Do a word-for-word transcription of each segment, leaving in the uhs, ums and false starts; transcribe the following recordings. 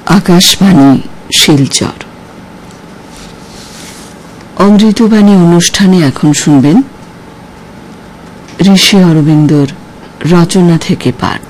আকাশবাণী শিলচর অমৃতবাণী অনুষ্ঠানে এখন শুনবেন ঋষি অরবিন্দর রচনা থেকে পাঠ।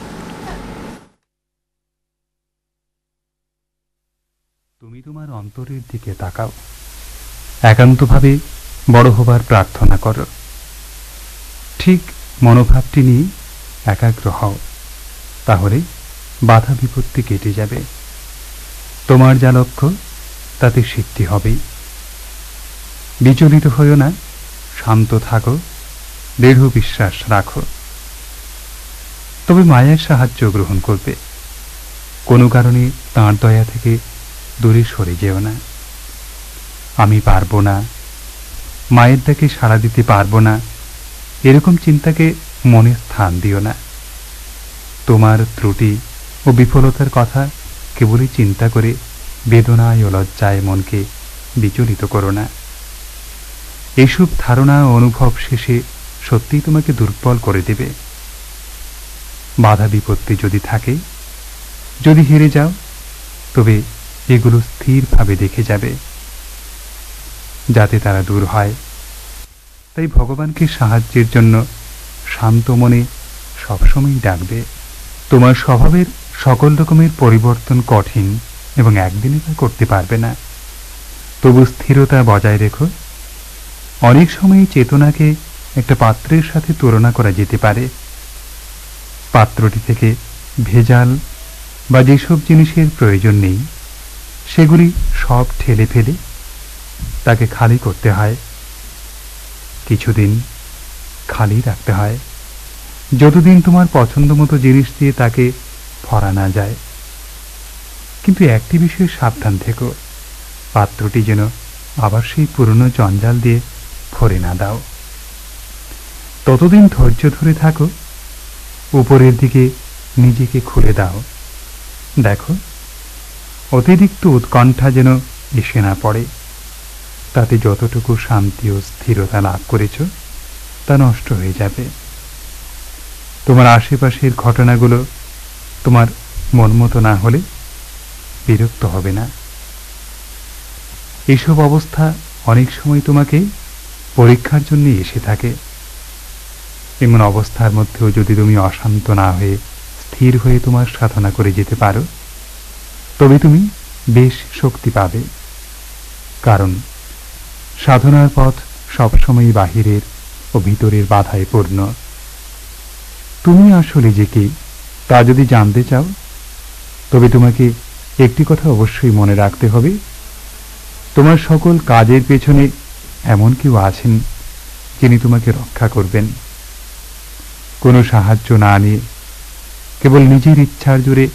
তুমি তোমার অন্তরের দিকে তাকাও, একান্তভাবে বড় হবার প্রার্থনা করো। ঠিক মনোভাবটি নিয়ে একাগ্র হও, তাহলে বাধা বিপত্তি কেটে যাবে। তোমার যা লক্ষ্য তাতে সিদ্ধি হবেই। বিচলিত হইও না, শান্ত থাকো, দৃঢ় বিশ্বাস রাখো। তবে মায়ের সাহায্য গ্রহণ করবে। কোনো কারণে তাঁর দয়া থেকে দূরে সরে যেও না। আমি পারবো না, মায়ের ডাকে সাড়া দিতে পারবো না, এরকম চিন্তাকে মনে স্থান দিও না। তোমার ত্রুটি ও বিফলতার কথা কেবলই চিন্তা করে বেদনায় ও লজ্জায় মনকে বিচলিত করো না। এসব ধারণা ও অনুভব শেষে সত্যিই তোমাকে দুর্বল করে দেবে। বাধা বিপত্তি যদি থাকে, যদি হেরে যাও, তবে এগুলো স্থিরভাবে দেখে যাবে, যাতে তারা দূর হয়। তাই ভগবানকে সাহায্যের জন্য শান্ত মনে সবসময় ডাকবে। তোমার স্বভাবের সকল রকমের পরিবর্তন কঠিন এবং একদিনে তা করতে পারবে না, তবু স্থিরতা বজায় রেখো। অনেক সময় চেতনাকে একটা পাত্রের সাথে তুলনা করা যেতে পারে। পাত্রটি থেকে ভেজাল বা যেসব জিনিসের প্রয়োজন নেই, সেগুলি সব ঠেলে ফেলে তাকে খালি করতে হয়। কিছুদিন খালি রাখতে হয়, যতদিন তোমার পছন্দ মতো জিনিস দিয়ে তাকে ভরা না যায়। কিন্তু একটি বিষয়ে সাবধান থেকো, পাত্রটি যেন আবার সেই পুরনো জঞ্জাল দিয়ে ভরে না দাও। ততদিন ধৈর্য ধরে থাকো, উপরের দিকে নিজেকে খুলে দাও। দেখো, অতিরিক্ত উৎকণ্ঠা যেন এসে না পড়ে, তাতে যতটুকু শান্তি ও স্থিরতা লাভ করেছ তা নষ্ট হয়ে যাবে। তোমার আশেপাশের ঘটনাগুলো তোমার মন মতো না হলে বিরক্ত হবে না। এসব অবস্থা অনেক সময় তোমাকে পরীক্ষার জন্য এসে থাকে। এমন অবস্থার মধ্যেও যদি তুমি অশান্ত না হয়ে স্থির হয়ে তোমার সাধনা করে যেতে পারো, তবে তুমি বেশ শক্তি পাবে। কারণ সাধনার পথ সবসময় বাহিরের ও ভিতরের বাধায় পূর্ণ। তুমি আসলে যে কি তা যদি জানতে চাও, তবে তোমাকে একটি কথা অবশ্যই মনে রাখতে হবে, তোমার সকল কাজের পেছনে এমন কেউ আছেন যিনি তোমাকে রক্ষা করবেন। কোনো সাহায্য না নিয়ে কেবল নিজের ইচ্ছার জোরে